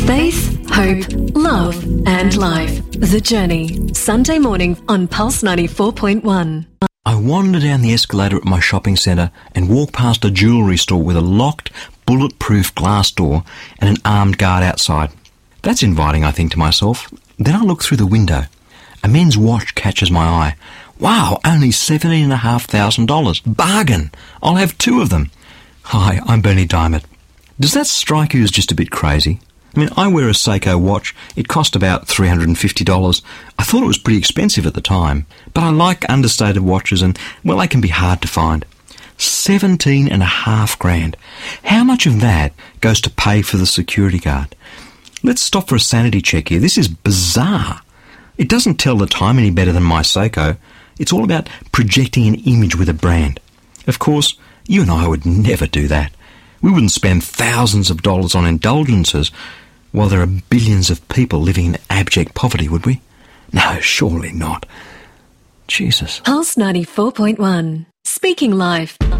Faith, hope, love and life. The Journey. Sunday morning on Pulse 94.1. I wander down the escalator at my shopping centre and walk past a jewellery store with a locked, bulletproof glass door and an armed guard outside. That's inviting, I think to myself. Then I look through the window. A men's watch catches my eye. Wow, only $17,500. Bargain! I'll have 2 of them. Hi, I'm Bernie Diamond. Does that strike you as just a bit crazy? I mean, I wear a Seiko watch. It cost about $350. I thought it was pretty expensive at the time, but I like understated watches and, well, they can be hard to find. 17.5 grand. How much of that goes to pay for the security guard? Let's stop for a sanity check here. This is bizarre. It doesn't tell the time any better than my Seiko. It's all about projecting an image with a brand. Of course, you and I would never do that. We wouldn't spend thousands of dollars on indulgences while there are billions of people living in abject poverty, would we? No, surely not. Jesus. Pulse 94.1. Speaking Life.